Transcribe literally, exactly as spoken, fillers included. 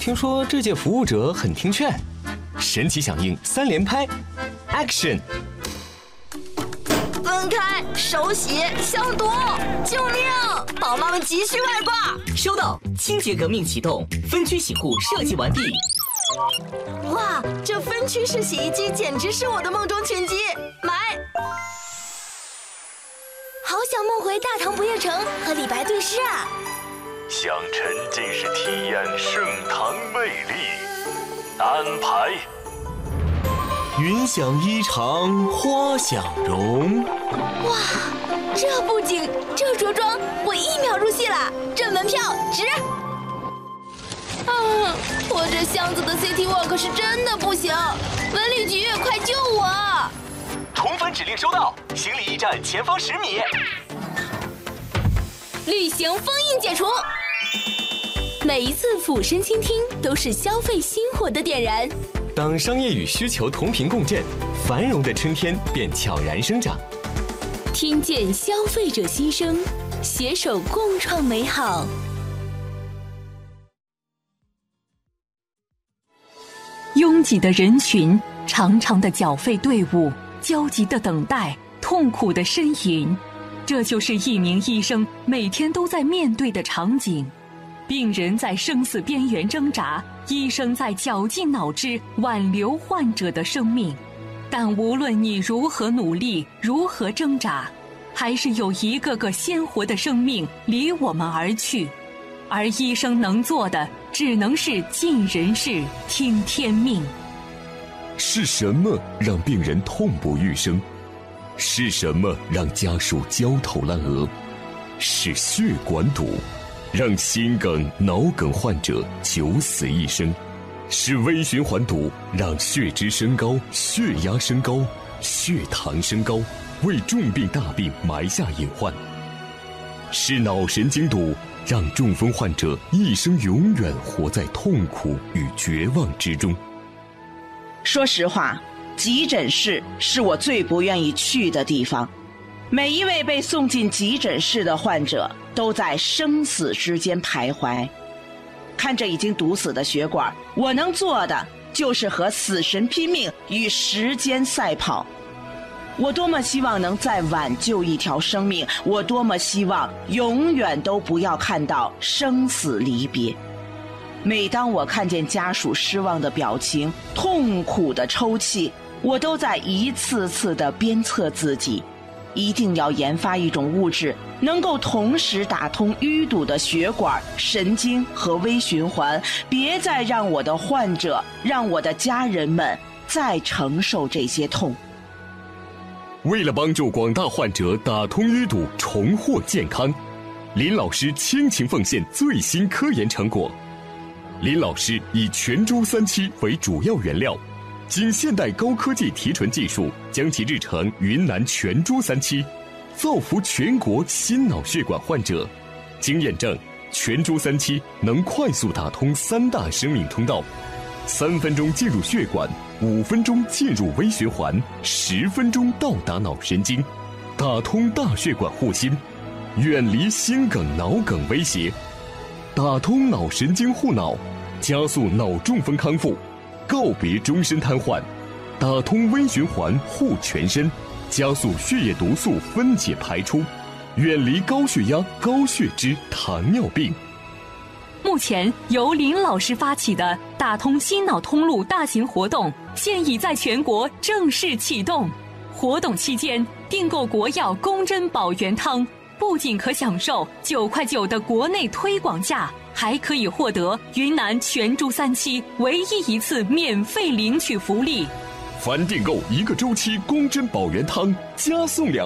听说这届服务者很听劝，神奇响应三连拍 ，Action！ 分开，手洗，消毒，救命！宝妈们急需外挂。 收到，清洁革命启动，分区洗护设计完毕。 哇，这分区式洗衣机简直是我的梦中情机，买！好想梦回大唐不夜城和李白对诗啊！ 想沉浸式体验盛唐魅力，安排。 云想衣裳花想容。 哇，这布景，这着装，我一秒入戏了，这门票值！啊，我这箱子的 City Walk 是真的不行，文旅局快救我！ 同粉指令收到，行李驿站前方十米。 旅行封印解除。每一次俯身倾听，都是消费心火的点燃。 当商业与需求同频共振，繁荣的春天便悄然生长。 听见消费者心声，携手共创美好。 拥挤的人群，长长的缴费队伍，焦急的等待，痛苦的呻吟，这就是一名医生每天都在面对的场景。病人在生死边缘挣扎，医生在绞尽脑汁挽留患者的生命。但无论你如何努力，如何挣扎，还是有一个个鲜活的生命离我们而去。而医生能做的，只能是尽人事，听天命。 是什么让病人痛不欲生？是什么让家属焦头烂额？是血管堵，让心梗、脑梗患者九死一生；是微循环堵，让血脂升高、血压升高、血糖升高，为重病大病埋下隐患；是脑神经堵，让中风患者一生永远活在痛苦与绝望之中。 说实话，急诊室是我最不愿意去的地方。每一位被送进急诊室的患者都在生死之间徘徊。看着已经堵死的血管，我能做的就是和死神拼命，与时间赛跑。我多么希望能再挽救一条生命，我多么希望永远都不要看到生死离别。每当我看见家属失望的表情，痛苦的抽泣，我都在一次次的鞭策自己，一定要研发一种物质，能够同时打通淤堵的血管、神经和微循环，别再让我的患者，让我的家人们再承受这些痛。 为了帮助广大患者打通淤堵，重获健康，林老师倾情奉献最新科研成果。林老师以全猪三七为主要原料，经现代高科技提纯技术将其制成云南全猪三七，造福全国心脑血管患者。经验证，全猪三七能快速打通三大生命通道，三分钟进入血管，五分钟进入微循环，十分钟到达脑神经，打通大血管护心，远离心梗、脑梗威胁，打通脑神经护脑，加速脑中风康复，告别终身瘫痪，打通微循环护全身，加速血液毒素分解排出，远离高血压、高血脂、糖尿病。 目前由林老师发起的打通心脑通路大型活动现已在全国正式启动。活动期间，订购国药宫珍宝元汤，不仅可享受九块九的国内推广价，还可以获得云南全猪三期唯一一次免费领取福利。 凡订购一个周期宫珍宝元汤，加送两